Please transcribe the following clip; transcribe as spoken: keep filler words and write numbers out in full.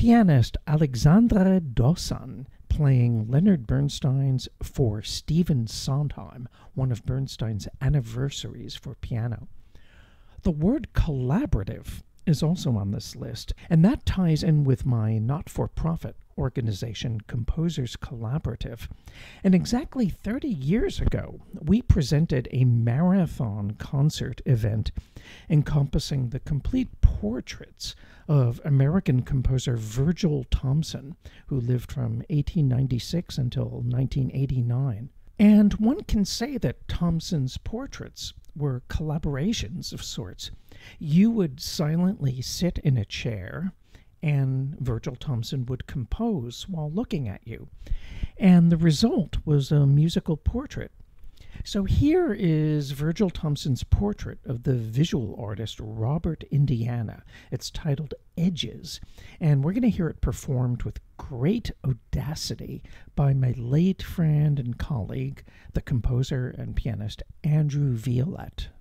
pianist Alexandre Dossan playing Leonard Bernstein's For Stephen Sondheim, one of Bernstein's anniversaries for piano. The word collaborative is also on this list, and that ties in with my not-for-profit organization, Composers Collaborative. And exactly thirty years ago, we presented a marathon concert event encompassing the complete portraits of American composer Virgil Thomson, who lived from eighteen ninety-six until nineteen eighty-nine. And one can say that Thomson's portraits were collaborations of sorts. You would silently sit in a chair, and Virgil Thomson would compose while looking at you. And the result was a musical portrait. So here is Virgil Thomson's portrait of the visual artist Robert Indiana. It's titled Edges, and we're going to hear it performed with great audacity by my late friend and colleague, the composer and pianist Andrew Violette.